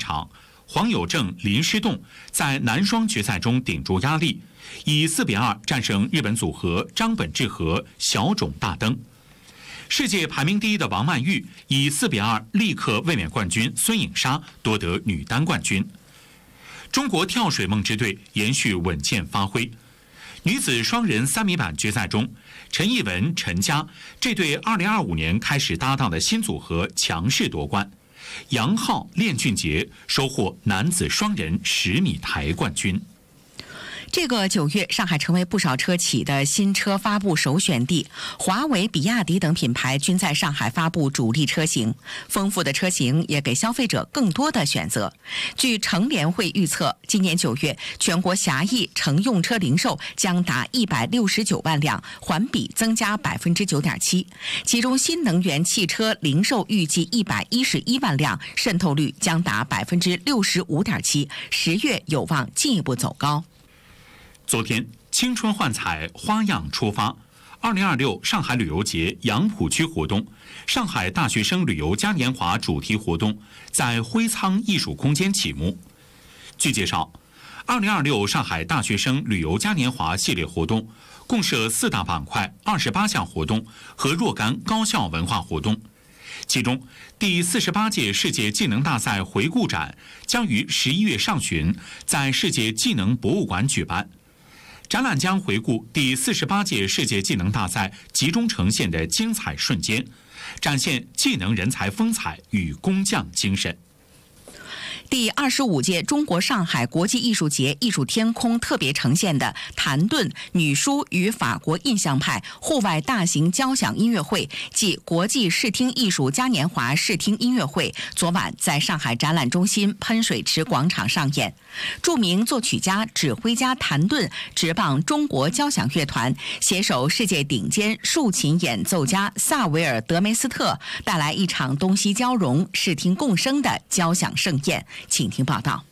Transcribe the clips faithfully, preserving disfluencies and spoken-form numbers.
场，黄有正、林诗栋在男双决赛中顶住压力，以四比二战胜日本组合张本智和、小冢大登。世界排名第一的王曼玉以四比二力克卫冕冠军孙颖莎，夺得女单冠军。中国跳水梦之队延续稳健发挥。女子双人三米板决赛中，陈艺文、陈佳这对二零二五年开始搭档的新组合强势夺冠。杨昊、练俊杰收获男子双人十米台冠军。 这个九月，上海成为不少车企的新车发布首选地，华为、比亚迪等品牌均在上海发布主力车型。丰富的车型也给消费者更多的选择。据乘联会预测，今年九月全国狭义乘用车零售将达一百六十九万辆，环比增加百分之九点七。其中新能源汽车零售预计一百一十一万辆，渗透率将达百分之六十五点七，十月有望进一步走高。 昨天，青春幻彩，花样出发。二零二六上海旅游节杨浦区活动、上海大学生旅游嘉年华主题活动在徽仓艺术空间启幕。据介绍，二零二六上海大学生旅游嘉年华系列活动共设四大板块、二十八项活动和若干高校文化活动。其中，第四十八届世界技能大赛回顾展将于十一月上旬在世界技能博物馆举办。展览将回顾第四十八届世界技能大赛集中呈现的精彩瞬间，展现技能人才风采与工匠精神。第二十五届中国上海国际艺术节艺术天空特别呈现的谭盾女书与法国印象派户外大型交响音乐会暨国际视听艺术嘉年华视听音乐会昨晚在上海展览中心喷水池广场上演。著名作曲家、指挥家谭盾执棒中国交响乐团，携手世界顶尖竖琴演奏家萨维尔·德梅斯特，带来一场东西交融、视听共生的交响盛宴。请听报道。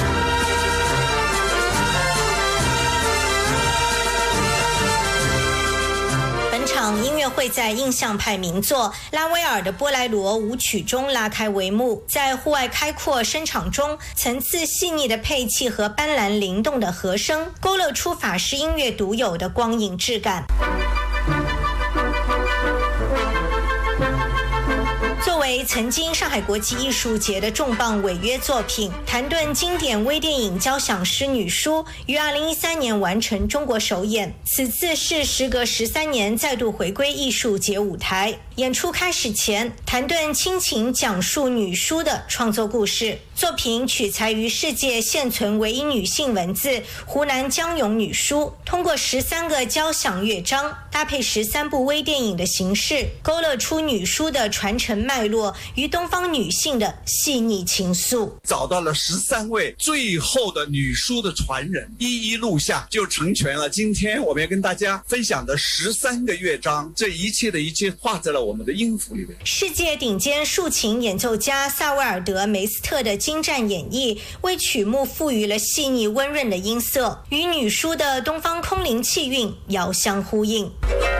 本场音乐会在印象派名作拉威尔的波莱罗舞曲中拉开帷幕，在户外开阔声场中，层次细腻的配器和斑斓灵动的和声，勾勒出法式音乐独有的光影质感。作为曾经上海国际艺术节的重磅违约作品，谭盾经典微电影交响诗女书于二零一三年完成中国首演，此次是时隔十三年再度回归艺术节舞台。演出开始前，谭盾倾情讲述女书的创作故事。作品取材于世界现存唯一女性文字湖南江永女书，通过十三个交响乐章搭配十三部微电影的形式，勾勒出女书的传承脉络与东方女性的细腻情愫。 找到了十三位最后的女书的传人，一一录下，就成全了今天我们要跟大家分享的十三个乐章。这一切的一切画在了我们的音符里面。 世界顶尖竖琴演奏家萨维尔德梅斯特的精湛演绎，为曲目赋予了细腻温润的音色，与女书的东方空灵气韵遥相呼应。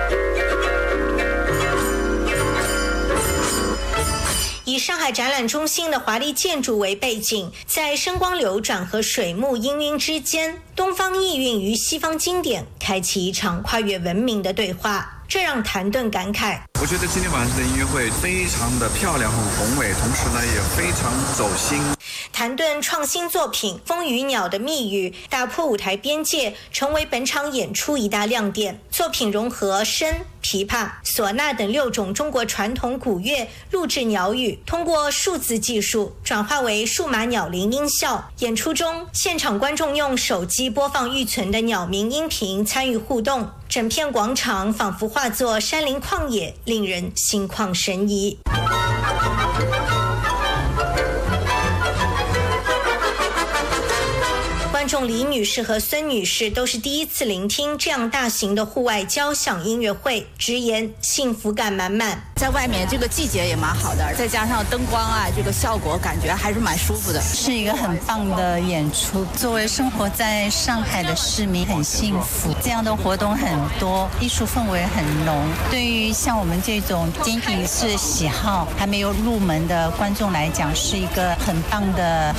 以上海展览中心的华丽建筑为背景，在声光流转和水幕氤氲之间，东方意蕴与西方经典开启一场跨越文明的对话，这让谭盾感慨。 我觉得今天晚上的音乐会非常的漂亮，很宏伟，同时呢也非常走心。 谭盾创新作品《风与鸟的密语》打破舞台边界，成为本场演出一大亮点。作品融合笙、琵琶、唢呐等六种中国传统古乐，录制鸟语，通过数字技术转化为数码鸟铃音效。演出中，现场观众用手机播放预存的鸟鸣音频参与互动，整片广场仿佛化作山林旷野，令人心旷神怡。观众李女士和孙女士都是第一次聆听这样大型的户外交响音乐会，直言幸福感满满。 在外面这个季节也蛮好的，再加上灯光啊，这个效果感觉还是蛮舒服的， 是一个很棒的演出。作为生活在上海的市民很幸福，这样的活动很多，艺术氛围很浓。对于像我们这种精品式喜好还没有入门的观众来讲，是一个很棒的